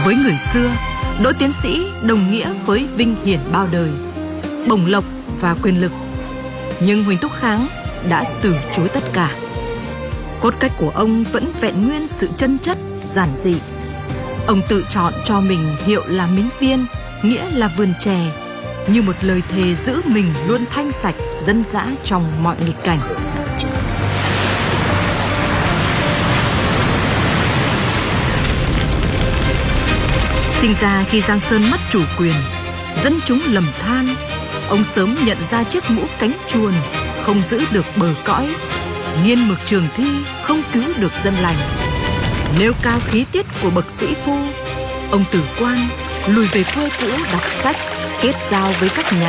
Với người xưa, đỗ tiến sĩ đồng nghĩa với vinh hiển bao đời, bổng lộc và quyền lực. Nhưng Huỳnh Thúc Kháng đã từ chối tất cả. Cốt cách của ông vẫn vẹn nguyên sự chân chất, giản dị. Ông tự chọn cho mình hiệu là Mính Viên, nghĩa là vườn chè, như một lời thề giữ mình luôn thanh sạch, dân dã trong mọi nghịch cảnh. Sinh ra khi Giang Sơn mất chủ quyền, dân chúng lầm than, ông sớm nhận ra chiếc mũ cánh chuồn không giữ được bờ cõi, nghiên mực trường thi không cứu được dân lành. Nêu cao khí tiết của bậc sĩ phu, ông Tử Quang lùi về quê cũ đọc sách, kết giao với các nhà